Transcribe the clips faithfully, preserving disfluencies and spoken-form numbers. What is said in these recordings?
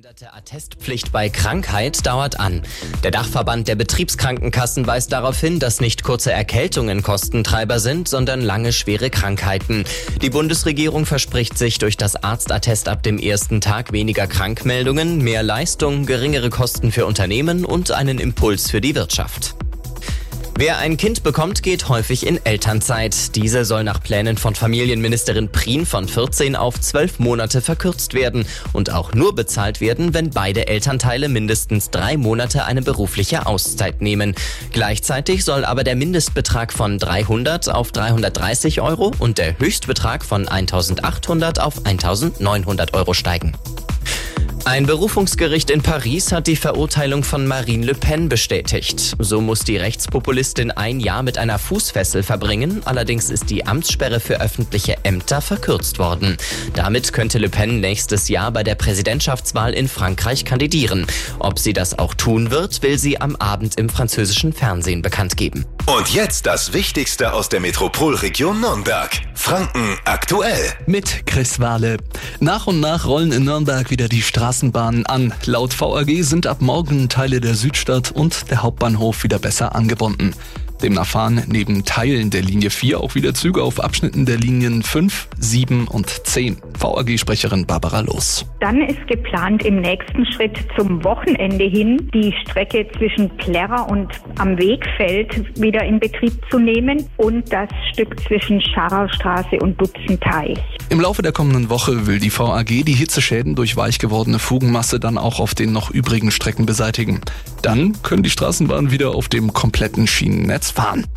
geänderte Attestpflicht bei Krankheit dauert an. Der Dachverband der Betriebskrankenkassen weist darauf hin, dass nicht kurze Erkältungen Kostentreiber sind, sondern lange schwere Krankheiten. Die Bundesregierung verspricht sich durch das Arztattest ab dem ersten Tag weniger Krankmeldungen, mehr Leistung, geringere Kosten für Unternehmen und einen Impuls für die Wirtschaft. Wer ein Kind bekommt, geht häufig in Elternzeit. Diese soll nach Plänen von Familienministerin Prien von vierzehn auf zwölf Monate verkürzt werden und auch nur bezahlt werden, wenn beide Elternteile mindestens drei Monate eine berufliche Auszeit nehmen. Gleichzeitig soll aber der Mindestbetrag von dreihundert auf dreihundertdreißig Euro und der Höchstbetrag von eintausendachthundert auf eintausendneunhundert Euro steigen. Ein Berufungsgericht in Paris hat die Verurteilung von Marine Le Pen bestätigt. So muss die Rechtspopulistin ein Jahr mit einer Fußfessel verbringen. Allerdings ist die Amtssperre für öffentliche Ämter verkürzt worden. Damit könnte Le Pen nächstes Jahr bei der Präsidentschaftswahl in Frankreich kandidieren. Ob sie das auch tun wird, will sie am Abend im französischen Fernsehen bekannt geben. Und jetzt das Wichtigste aus der Metropolregion Nürnberg. Franken aktuell. Mit Chris Wahle. Nach und nach rollen in Nürnberg wieder die Straßenbahnen an. Laut V A G sind ab morgen Teile der Südstadt und der Hauptbahnhof wieder besser angebunden. Demnach fahren neben Teilen der Linie vier auch wieder Züge auf Abschnitten der Linien fünf, sieben und zehn. V A G-Sprecherin Barbara Loos. Dann ist geplant, im nächsten Schritt zum Wochenende hin die Strecke zwischen Plärrer und am Wegfeld wieder in Betrieb zu nehmen und das Stück zwischen Scharaustraße und Dutzenteich. Im Laufe der kommenden Woche will die V A G die Hitzeschäden durch weich gewordene Fugenmasse dann auch auf den noch übrigen Strecken beseitigen. Dann können die Straßenbahnen wieder auf dem kompletten Schienennetz fahren.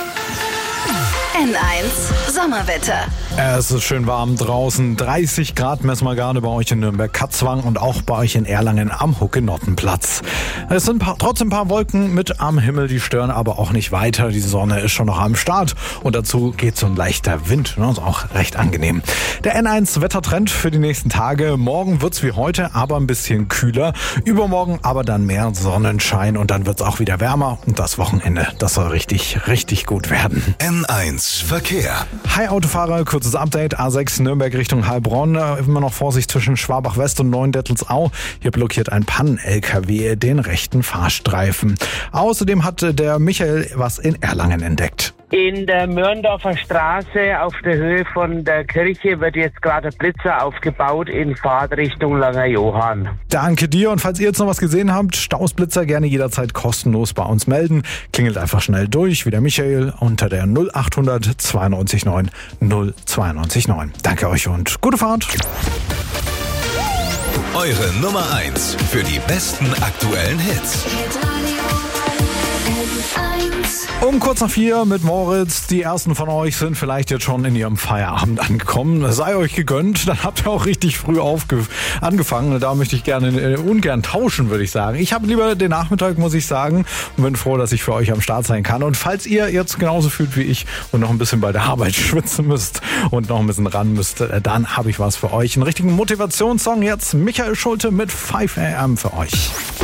N eins Sommerwetter. Es ist schön warm draußen. dreißig Grad messen wir gerade bei euch in Nürnberg-Katzwang und auch bei euch in Erlangen am Huckenottenplatz. Es sind paar, trotzdem ein paar Wolken mit am Himmel, die stören aber auch nicht weiter. Die Sonne ist schon noch am Start und dazu geht so ein leichter Wind. Ne, ist auch recht angenehm. Der N eins Wettertrend für die nächsten Tage. Morgen wird's wie heute, aber ein bisschen kühler. Übermorgen aber dann mehr Sonnenschein und dann wird's auch wieder wärmer. Und das Wochenende, das soll richtig, richtig gut werden. N eins Verkehr. Hi Autofahrer, kurzes Update. A sechs Nürnberg Richtung Heilbronn. Immer noch Vorsicht zwischen Schwabach West und Neuendettelsau. Hier blockiert ein Pannen-L K W den rechten Fahrstreifen. Außerdem hat der Michael was in Erlangen entdeckt. In der Mörndorfer Straße auf der Höhe von der Kirche wird jetzt gerade Blitzer aufgebaut in Fahrtrichtung Langer Johann. Danke dir und falls ihr jetzt noch was gesehen habt, Stausblitzer gerne jederzeit kostenlos bei uns melden. Klingelt einfach schnell durch, wie der Michael, unter der null achthundert zweiundneunzig neun null zweiundneunzig neun. Danke euch und gute Fahrt. Eure Nummer eins für die besten aktuellen Hits. Um kurz nach vier mit Moritz. Die ersten von euch sind vielleicht jetzt schon in ihrem Feierabend angekommen. Sei euch gegönnt, dann habt ihr auch richtig früh aufge- angefangen. Da möchte ich gerne äh, ungern tauschen, würde ich sagen. Ich habe lieber den Nachmittag, muss ich sagen, und bin froh, dass ich für euch am Start sein kann. Und falls ihr jetzt genauso fühlt wie ich und noch ein bisschen bei der Arbeit schwitzen müsst und noch ein bisschen ran müsst, äh, dann habe ich was für euch. Einen richtigen Motivationssong jetzt. Michael Schulte mit five a m für euch.